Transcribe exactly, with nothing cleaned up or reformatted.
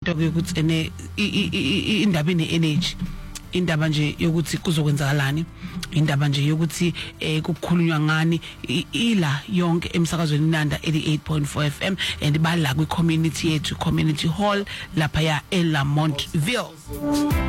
into ukuthi ene indaba ine energy indaba nje yokuthi kuzokwenzakalani indaba nje yokuthi eh kukhulunywa ngani ila yonke emsakazweni Nanda eighty-eight point four F M and bala kwi community yethu community hall lapha ya eLamontville.